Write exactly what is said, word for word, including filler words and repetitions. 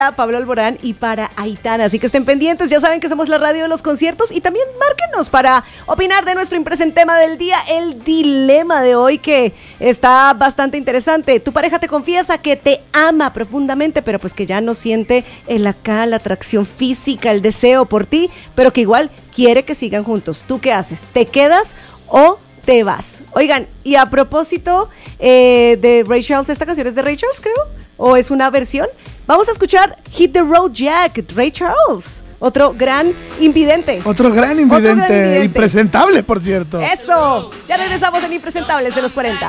Pablo Alborán y para Aitana, así que estén pendientes, ya saben que somos la radio de los conciertos y también márquenos para opinar de nuestro impresente tema del día, el dilema de hoy que está bastante interesante. Tu pareja te confiesa que te ama profundamente, pero pues que ya no siente el acá, la atracción física, el deseo por ti, pero que igual quiere que sigan juntos. ¿Tú qué haces? ¿Te quedas o te vas? Oigan, y a propósito eh, de Ray Charles, ¿esta canción es de Ray Charles, creo? ¿O es una versión? Vamos a escuchar Hit the Road Jack, Ray Charles. Otro gran invidente. Otro gran invidente. Otro gran invidente. Impresentable, por cierto. Eso. Ya regresamos en Impresentables de los cuarenta.